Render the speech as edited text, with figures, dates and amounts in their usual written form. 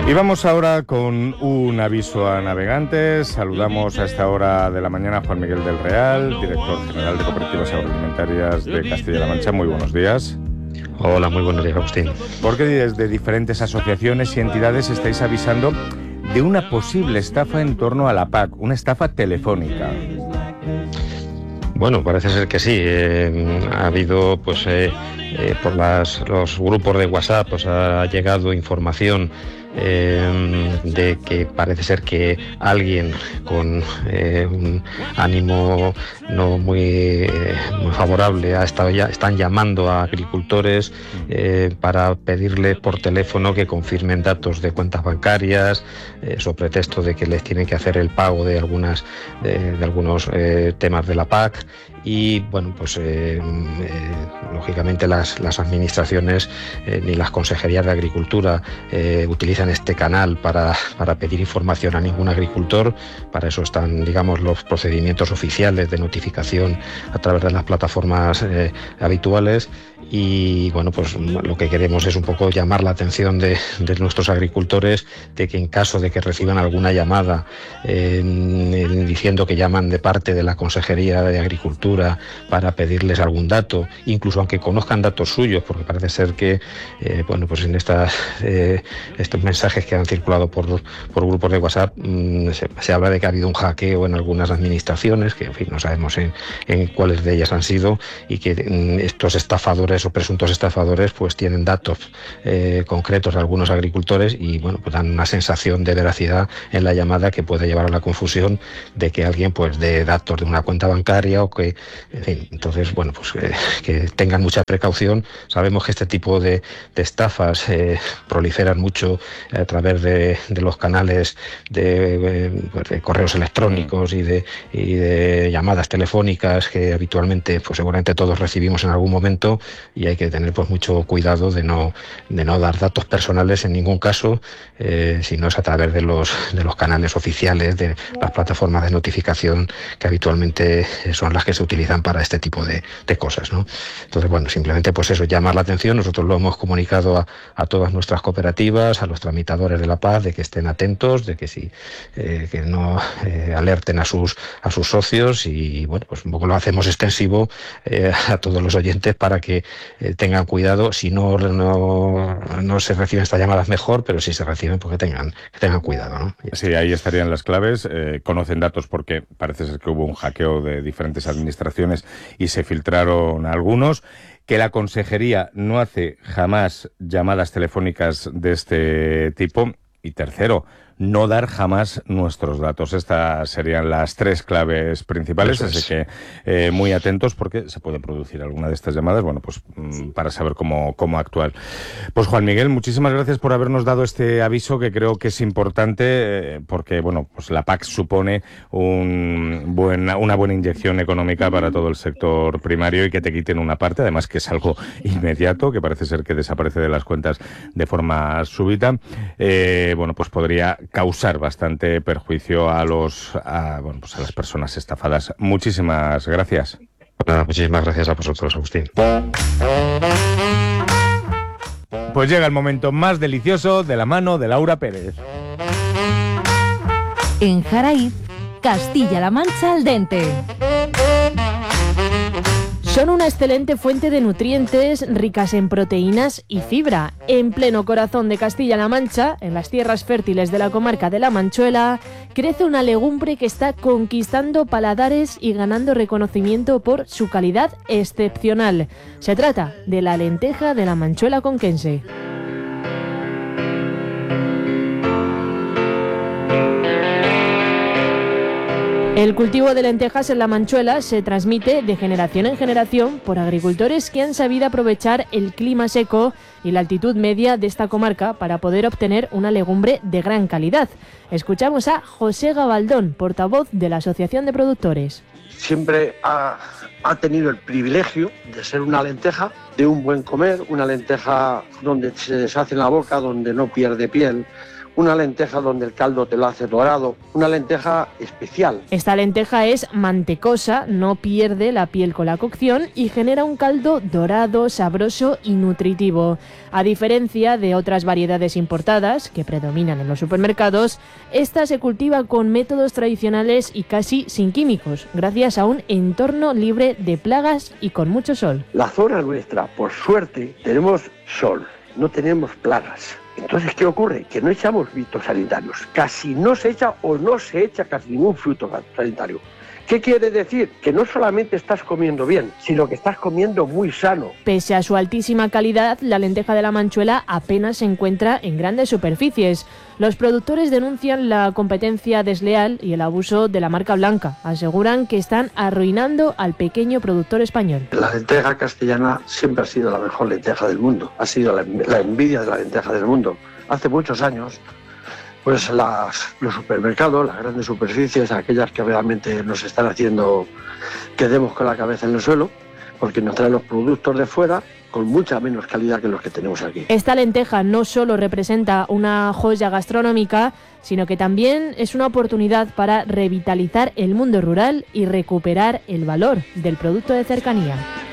Y vamos ahora con un aviso a navegantes. Saludamos a esta hora de la mañana a Juan Miguel del Real, director general de Cooperativas Agroalimentarias de Castilla-La Mancha. Muy buenos días. Hola, muy buenos días, Agustín. Porque desde diferentes asociaciones y entidades estáis avisando de una posible estafa en torno a la PAC, una estafa telefónica. Bueno, parece ser que sí. Ha habido, pues, por los grupos de WhatsApp, pues ha llegado información de que parece ser que alguien con un ánimo no muy favorable están llamando a agricultores para pedirle por teléfono que confirmen datos de cuentas bancarias, sobre pretexto de que les tienen que hacer el pago de algunos temas de la PAC. Y bueno, pues lógicamente las administraciones ni las consejerías de Agricultura utilizan este canal para pedir información a ningún agricultor. Para eso están, digamos, los procedimientos oficiales de notificación a través de las plataformas habituales. Y bueno, pues lo que queremos es un poco llamar la atención de nuestros agricultores de que en caso de que reciban alguna llamada diciendo que llaman de parte de la Consejería de Agricultura para pedirles algún dato, incluso aunque conozcan datos suyos, porque parece ser que bueno, pues en estos mensajes que han circulado por grupos de WhatsApp se habla de que ha habido un hackeo en algunas administraciones, que en fin no sabemos en cuáles de ellas han sido, y que estos estafadores o presuntos estafadores pues tienen datos concretos de algunos agricultores y bueno, pues dan una sensación de veracidad en la llamada que puede llevar a la confusión de que alguien pues dé datos de una cuenta bancaria o que, en fin, entonces bueno, pues que tengan mucha precaución. Sabemos que este tipo de estafas proliferan mucho a través de los canales de correos electrónicos y de llamadas telefónicas que habitualmente pues seguramente todos recibimos en algún momento, y hay que tener pues mucho cuidado de no dar datos personales en ningún caso, sino es a través de los canales oficiales, de las plataformas de notificación que habitualmente son las que se utilizan para este tipo de cosas, ¿no? Entonces, bueno, simplemente pues eso, llamar la atención. Nosotros lo hemos comunicado a todas nuestras cooperativas, a los tramitadores de la PAC, de que estén atentos, de que sí, que no alerten a sus socios, y bueno, pues un poco lo hacemos extensivo a todos los oyentes para que tengan cuidado. Si no se reciben estas llamadas, mejor, pero si se reciben, pues que tengan cuidado, ¿no? Sí, ahí estarían las claves. Conocen datos porque parece ser que hubo un hackeo de diferentes administraciones y se filtraron algunos. Que la consejería no hace jamás llamadas telefónicas de este tipo. Y tercero, no dar jamás nuestros datos. Estas serían las tres claves principales, así que muy atentos porque se puede producir alguna de estas llamadas, bueno, pues para saber cómo actuar. Pues Juan Miguel, muchísimas gracias por habernos dado este aviso, que creo que es importante porque, bueno, pues la PAC supone una buena inyección económica para todo el sector primario, y que te quiten una parte, además que es algo inmediato, que parece ser que desaparece de las cuentas de forma súbita, bueno, pues podría causar bastante perjuicio a las personas estafadas. Muchísimas gracias. Nada, muchísimas gracias a vosotros, Agustín. Pues llega el momento más delicioso de la mano de Laura Pérez. En Jaraíz, Castilla-La Mancha al dente. Son una excelente fuente de nutrientes ricas en proteínas y fibra. En pleno corazón de Castilla-La Mancha, en las tierras fértiles de la comarca de La Manchuela, crece una legumbre que está conquistando paladares y ganando reconocimiento por su calidad excepcional. Se trata de la lenteja de la Manchuela conquense. El cultivo de lentejas en La Manchuela se transmite de generación en generación por agricultores que han sabido aprovechar el clima seco y la altitud media de esta comarca para poder obtener una legumbre de gran calidad. Escuchamos a José Gabaldón, portavoz de la Asociación de Productores. Siempre ha tenido el privilegio de ser una lenteja de un buen comer, una lenteja donde se deshace en la boca, donde no pierde piel, una lenteja donde el caldo te lo hace dorado, una lenteja especial. Esta lenteja es mantecosa, no pierde la piel con la cocción y genera un caldo dorado, sabroso y nutritivo. A diferencia de otras variedades importadas que predominan en los supermercados, esta se cultiva con métodos tradicionales y casi sin químicos, gracias a un entorno libre de plagas y con mucho sol. La zona nuestra, por suerte, tenemos sol, no tenemos plagas. Entonces, ¿qué ocurre? Que no echamos fitosanitarios. Casi no se echa o no se echa casi ningún fitosanitario. ¿Qué quiere decir? Que no solamente estás comiendo bien, sino que estás comiendo muy sano. Pese a su altísima calidad, la lenteja de la Manchuela apenas se encuentra en grandes superficies. Los productores denuncian la competencia desleal y el abuso de la marca blanca. Aseguran que están arruinando al pequeño productor español. La lenteja castellana siempre ha sido la mejor lenteja del mundo. Ha sido la envidia de la lenteja del mundo. Hace muchos años, pues los supermercados, las grandes superficies, aquellas que realmente nos están haciendo que demos con la cabeza en el suelo, porque nos traen los productos de fuera con mucha menos calidad que los que tenemos aquí. Esta lenteja no solo representa una joya gastronómica, sino que también es una oportunidad para revitalizar el mundo rural y recuperar el valor del producto de cercanía.